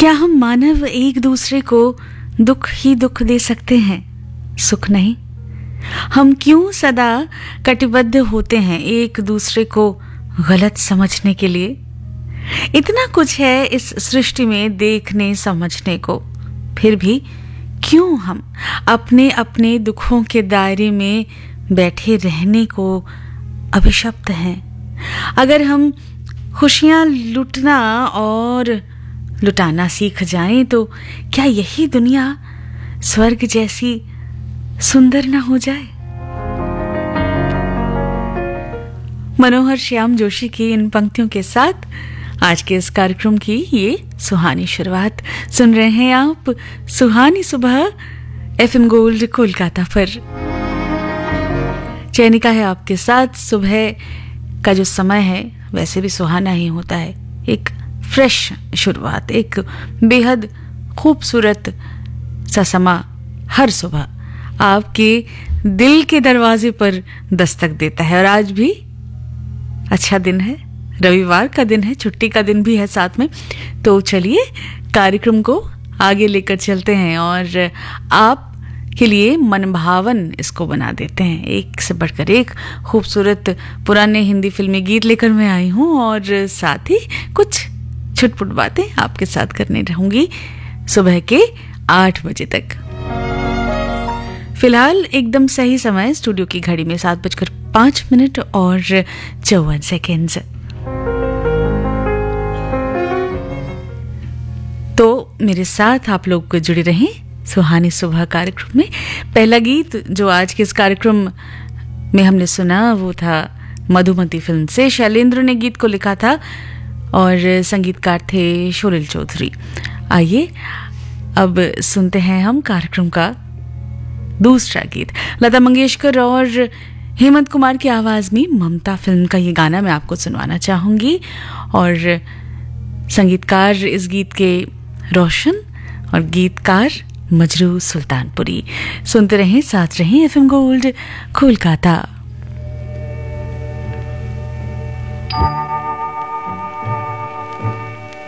क्या हम मानव एक दूसरे को दुख ही दुख दे सकते हैं, सुख नहीं? हम क्यों सदा कटिबद्ध होते हैं एक दूसरे को गलत समझने के लिए? इतना कुछ है इस सृष्टि में देखने समझने को, फिर भी क्यों हम अपने अपने दुखों के दायरे में बैठे रहने को अभिशप्त हैं? अगर हम खुशियां लुटना और लुटाना सीख जाएं तो क्या यही दुनिया स्वर्ग जैसी सुंदर ना हो जाए? मनोहर श्याम जोशी की इन पंक्तियों के साथ आज के इस कार्यक्रम की ये सुहानी शुरुआत सुन रहे हैं आप सुहानी सुबह FM गोल्ड कोलकाता पर। चैनिका है आपके साथ। सुबह का जो समय है वैसे भी सुहाना ही होता है, एक फ्रेश शुरुआत, एक बेहद खूबसूरत सा समा हर सुबह आपके दिल के दरवाजे पर दस्तक देता है। और आज भी अच्छा दिन है, रविवार का दिन है, छुट्टी का दिन भी है साथ में। तो चलिए कार्यक्रम को आगे लेकर चलते हैं और आप के लिए मनभावन इसको बना देते हैं। एक से बढ़कर एक खूबसूरत पुराने हिंदी फिल्मी गीत लेकर मैं आई हूँ और साथ ही कुछ छुटपुट बातें आपके साथ करने रहूंगी सुबह के 8 बजे तक। फिलहाल एकदम सही समय स्टूडियो की घड़ी में 7:05 और 54 सेकेंड्स। तो मेरे साथ आप लोग जुड़े रहें सुहानी सुबह कार्यक्रम में। पहला गीत जो आज के इस कार्यक्रम में हमने सुना वो था मधुमती फिल्म से। शैलेंद्र ने गीत को लिखा था और संगीतकार थे शोरिल चौधरी। आइए अब सुनते हैं हम कार्यक्रम का दूसरा गीत। लता मंगेशकर और हेमंत कुमार की आवाज में ममता फिल्म का ये गाना मैं आपको सुनवाना चाहूंगी और संगीतकार इस गीत के रोशन और गीतकार मजरू सुल्तानपुरी। सुनते रहें, साथ रहें FM गोल्ड कोलकाता।